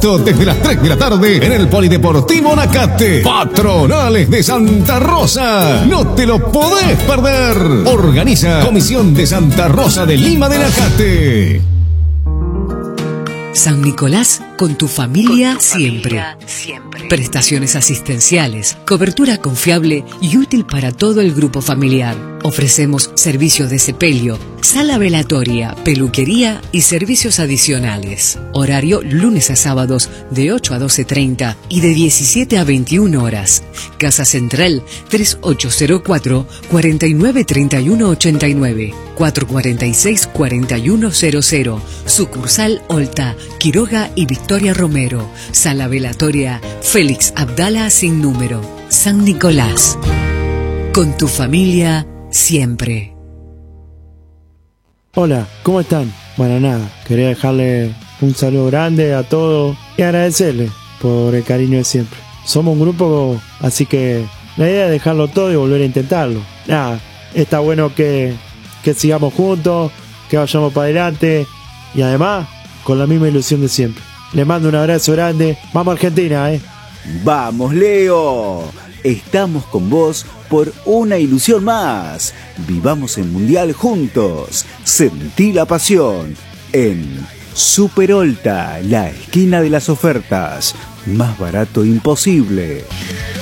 agosto, desde las 3 de la tarde, en el Polideportivo Nacate. Patronales de Santa Rosa. No te lo podés perder. Organiza Comisión de Santa Rosa de Lima de Nacate. San Nicolás, con tu familia, siempre. Prestaciones asistenciales, cobertura confiable y útil para todo el grupo familiar. Ofrecemos servicios de sepelio, sala velatoria, peluquería y servicios adicionales. Horario lunes a sábados de 8 a 12:30 y de 17 a 21 horas. Casa Central 3804 493189 446 4100. Sucursal Olta, Quiroga y Victoria Romero. Sala velatoria Félix Abdala sin número. San Nicolás. Con tu familia siempre. Hola, ¿cómo están? Bueno, nada, quería dejarle un saludo grande a todos y agradecerles por el cariño de siempre. Somos un grupo, así que la idea es dejarlo todo y volver a intentarlo. Nada, está bueno que sigamos juntos, que vayamos para adelante y además con la misma ilusión de siempre. Les mando un abrazo grande. Vamos Argentina, ¡Vamos, Leo! Estamos con vos por una ilusión más. Vivamos el Mundial juntos. Sentí la pasión. En Super Olta, la esquina de las ofertas. Más barato imposible.